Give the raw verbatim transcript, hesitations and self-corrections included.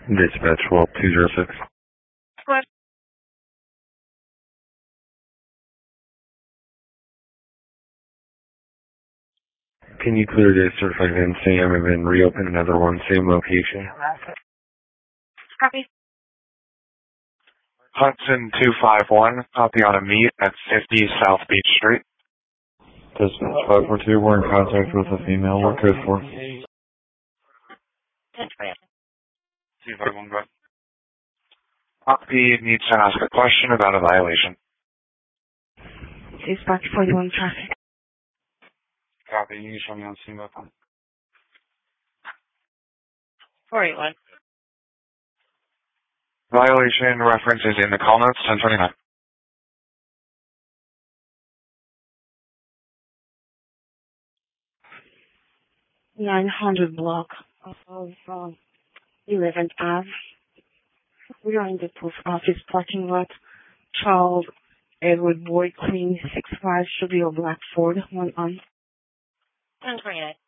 Dispatch twelve two zero six. What? Can you clear this certified in Sam and then reopen another one, same location? Copy. Hudson two five one, copy on a meet at fifty South Beach Street. Dispatch five four two, we're in contact with a female. What code for? two five one, go ahead. Copy needs to ask a question about a violation. Dispatch forty-one traffic. Copy, you can show me on scene weapon. forty-one. Violation reference is in the call notes, ten twenty-nine. nine hundred block of um, eleventh Avenue. We are in the post office parking lot. Charles Edward Boyd Queen six five should be a black Ford, one on. ten twenty-nine.